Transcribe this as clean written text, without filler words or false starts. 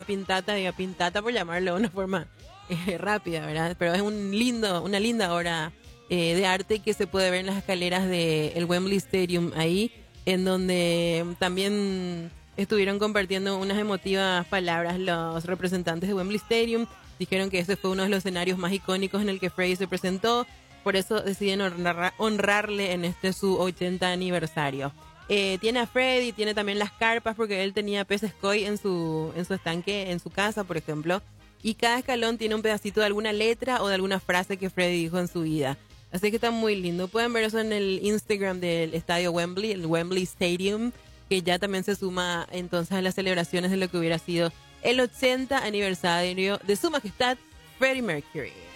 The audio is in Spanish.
pintata por llamarlo de una forma rápida, ¿verdad? Pero es una linda obra de arte que se puede ver en las escaleras del Wembley Stadium ahí, en donde también estuvieron compartiendo unas emotivas palabras los representantes de Wembley Stadium. Dijeron que ese fue uno de los escenarios más icónicos en el que Freddie se presentó, por eso deciden honrarle en su 80 aniversario. Tiene a Freddie, tiene también las carpas, porque él tenía peces koi en su estanque, en su casa, por ejemplo. Y cada escalón tiene un pedacito de alguna letra o de alguna frase que Freddie dijo en su vida. Así que está muy lindo. Pueden ver eso en el Instagram del estadio Wembley, el Wembley Stadium, que ya también se suma entonces a las celebraciones de lo que hubiera sido el 80 aniversario de Su Majestad Freddie Mercury.